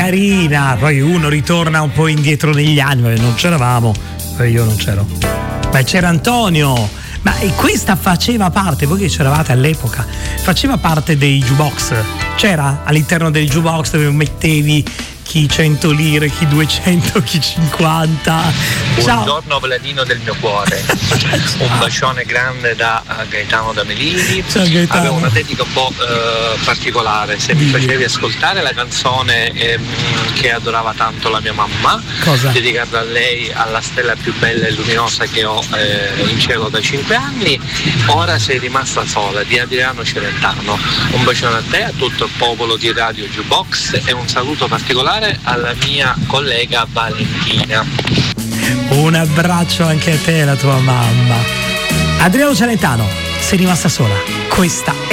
carina, poi uno ritorna un po' indietro negli anni, non c'eravamo, io non c'ero, ma c'era Antonio. Ma questa faceva parte, voi che c'eravate all'epoca, faceva parte dei jukebox, c'era all'interno del jukebox dove mettevi chi 100 lire, chi 200, chi 50. Buongiorno Vladino del mio cuore. Un bacione grande da Gaetano da Melilli. Ciao Gaetano. Avevo una dedica un po' particolare, se mi facevi ascoltare la canzone che adorava tanto la mia mamma. Cosa? Dedicarla a lei, alla stella più bella e luminosa che ho in cielo da 5 anni. Ora sei rimasta sola, di Adriano Celentano. Un bacione a te, a tutto il popolo di Radio Jukebox e un saluto particolare alla mia collega Valentina. Un abbraccio anche a te e alla tua mamma. Adriano Celentano, sei rimasta sola. Questa è